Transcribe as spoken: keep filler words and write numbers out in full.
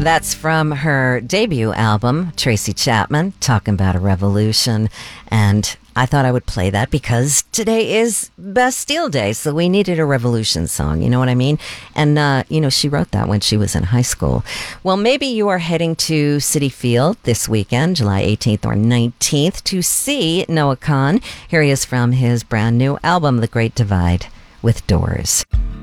That's from her debut album, Tracy Chapman, talking about a revolution. And I thought I would play that because today is Bastille Day, so we needed a revolution song, you know what I mean? And, uh, you know, she wrote that when she was in high school. Well, maybe you are heading to Citi Field this weekend, July eighteenth or nineteenth, to see Noah Kahan. Here he is from his brand new album, The Great Divide, with Doors.